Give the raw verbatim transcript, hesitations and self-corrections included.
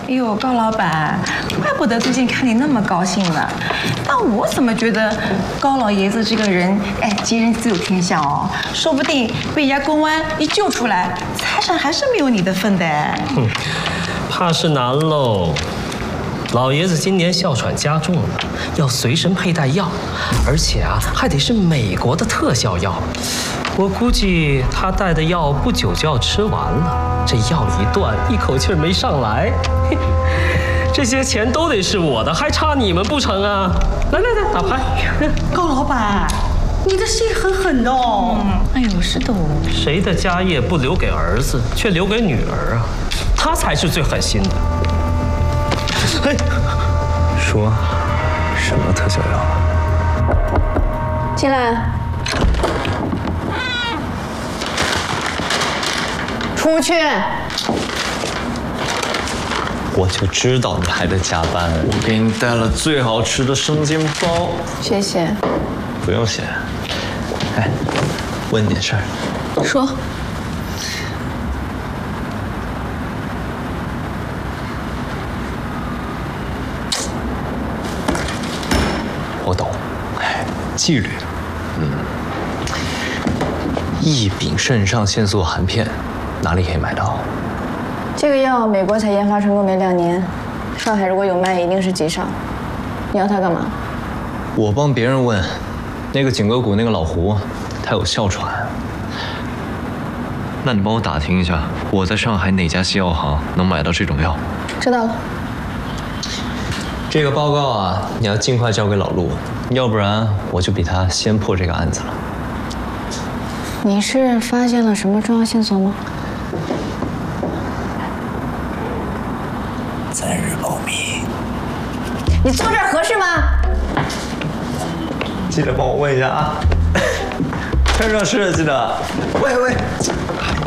哎呦，高老板，怪不得最近看你那么高兴呢。但我怎么觉得高老爷子这个人，哎，吉人自有天相哦，说不定被人家公安一救出来，财产还是没有你的份的。 哼，怕是难喽。老爷子今年哮喘加重了，要随身佩戴药，而且啊，还得是美国的特效药。我估计他带的药不久就要吃完了，这药一断，一口气儿没上来，嘿，这些钱都得是我的，还差你们不成啊？来来来，打牌。 高老板，你的心狠狠的哦。嗯，哎呦，是的哦。 谁的家业不留给儿子，却留给女儿啊？他才是最狠心的。嘿， 说什么特效药？ 进来。出去！ 我就知道你还在加班。我给你带了最好吃的生煎包。 谢谢。 不用谢。哎，问你点事儿。 说。 我懂，哎，纪律。嗯。异丙肾上腺素含片。哪里可以买到？ 这个药美国才研发成功没两年，上海如果有卖，一定是急上。你要它干嘛？ 我帮别人问，那个景阁谷那个老胡，他有哮喘。那你帮我打听一下，我在上海哪家西药行能买到这种药？ 知道了。 这个报告啊，你要尽快交给老陆，要不然我就比他先破这个案子了。 你是发现了什么重要线索吗？ 暂日保密。 你坐这儿合适吗？ 记得帮我问一下啊。趁热吃，记得。喂喂。